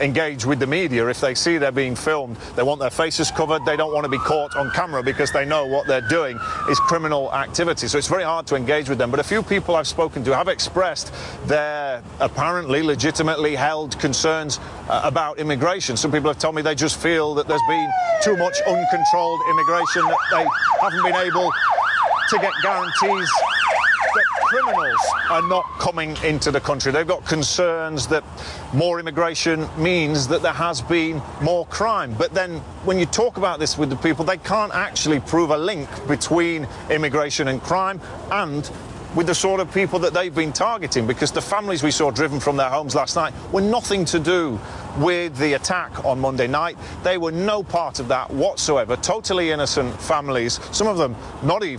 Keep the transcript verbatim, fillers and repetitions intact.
engage with the media. If they see they're being filmed, they want their faces covered. They don't want to be caught on camera because they know what they're doing is criminal activity. So it's very hard to engage with them. But a few people I've spoken to have expressed their apparently legitimately held concerns uh, about immigration. Some people have told me they just feel that there's been too much uncontrolled immigration, that they haven't been able to get guarantees that criminals are not coming into the country. They've got concerns that more immigration means that there has been more crime. But then when you talk about this with the people, they can't actually prove a link between immigration and crime and with the sort of people that they've been targeting, because the families we saw driven from their homes last night were nothing to do with the attack on Monday night. They were no part of that whatsoever. Totally innocent families, some of them not even